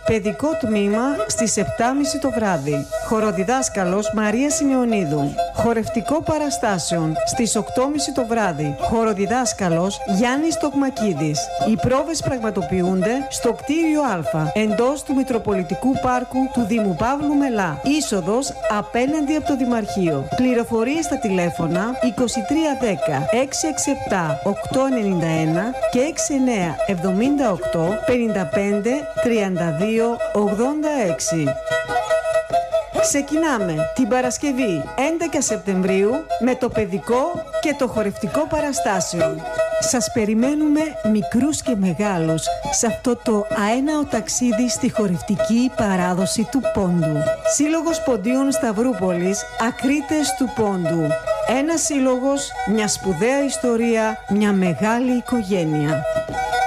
Παιδικό τμήμα στις 7.30 το βράδυ. Χοροδιδάσκαλος Μαρία Σιμεωνίδου. Χορευτικό παραστάσεων στις 8.30 το βράδυ. Χοροδιδάσκαλος Γιάννης Τοκμακίδης. Οι πρόβες πραγματοποιούνται στο κτίριο Α, εντός του Μητροπολιτικού Πάρκου του Δήμου Παύλου Μελά. Είσοδος απέναντι από το Δημαρχείο. Πληροφορίες στα τηλέφωνα 2310 667 891 και 6978 55 32 86. Ξεκινάμε την Παρασκευή 11 Σεπτεμβρίου με το παιδικό και το χορευτικό παραστάσιο. Σας περιμένουμε μικρούς και μεγάλους σε αυτό το αέναο ταξίδι στη χορευτική παράδοση του Πόντου. Σύλλογος Ποντίων Σταυρούπολης, Ακρίτες του Πόντου. Ένας σύλλογος, μια σπουδαία ιστορία, μια μεγάλη οικογένεια.